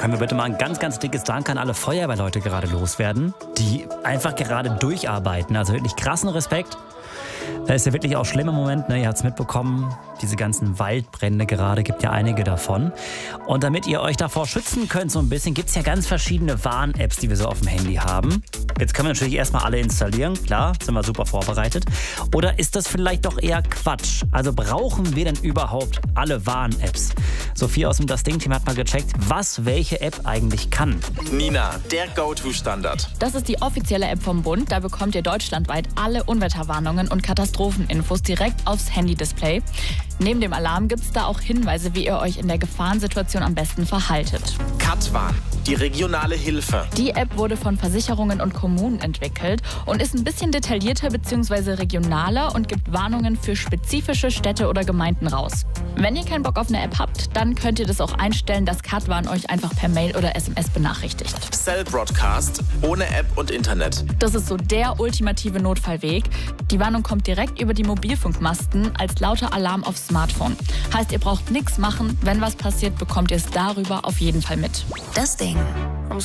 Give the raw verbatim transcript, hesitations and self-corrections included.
Können wir bitte mal ein ganz, ganz dickes Dank an alle Feuerwehrleute gerade loswerden, die einfach gerade durcharbeiten. Also wirklich krassen Respekt. Da ist ja wirklich auch schlimm im Moment, ne? Ihr habt es mitbekommen, diese ganzen Waldbrände gerade, gibt ja einige davon. Und damit ihr euch davor schützen könnt so ein bisschen, gibt es ja ganz verschiedene Warn-Apps, die wir so auf dem Handy haben. Jetzt können wir natürlich erstmal alle installieren, klar, sind wir super vorbereitet. Oder ist das vielleicht doch eher Quatsch? Also brauchen wir denn überhaupt alle Warn-Apps? Sophie aus dem Das Ding-Team hat mal gecheckt, was welche App eigentlich kann. Nina, der Go-To-Standard. Das ist die offizielle App vom Bund. Da bekommt ihr deutschlandweit alle Unwetterwarnungen und Katastropheninfos direkt aufs Handy-Display. Neben dem Alarm gibt es da auch Hinweise, wie ihr euch in der Gefahrensituation am besten verhaltet. Katwarn, die regionale Hilfe. Die App wurde von Versicherungen und Kommunen entwickelt und ist ein bisschen detaillierter bzw. regionaler und gibt Warnungen für spezifische Städte oder Gemeinden raus. Wenn ihr keinen Bock auf eine App habt, dann könnt ihr das auch einstellen, dass Katwarn euch einfach per Mail oder S M S benachrichtigt. Cell Broadcast, ohne App und Internet. Das ist so der ultimative Notfallweg. Die Warnung kommt direkt über die Mobilfunkmasten als lauter Alarm aufs Smartphone. Heißt, ihr braucht nichts machen. Wenn was passiert, bekommt ihr es darüber auf jeden Fall mit. Das Ding.